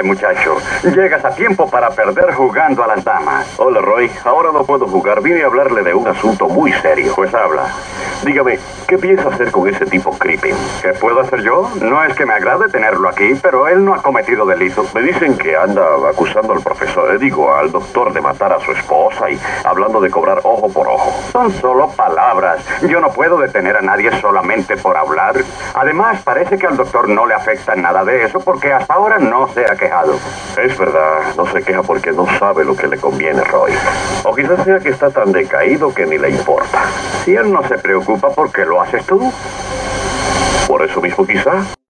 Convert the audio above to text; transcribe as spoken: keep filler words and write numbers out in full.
Suerte, muchacho. Llegas a tiempo para perder jugando a las damas. Hola, Roy. Ahora no puedo jugar. Vine a hablarle de un asunto muy serio. Pues habla. Dígame, ¿qué piensa hacer con ese tipo Crippen? ¿Qué puedo hacer yo? No es que me agrade tenerlo aquí, pero él no ha cometido delito. Me dicen que anda acusando al profesor, eh, digo, al doctor de matar a su esposa y hablando de cobrar ojo por ojo. Son solo palabras. Yo no puedo detener a nadie solamente por hablar. Además, parece que al doctor no le afecta nada de eso porque hasta ahora no se ha quejado. Es verdad, no se queja porque no sabe lo que le conviene, Roy. O quizás sea que está tan decaído que ni le importa. Si él no se preocupa, ¿por qué lo haces tú? Por eso mismo, quizá.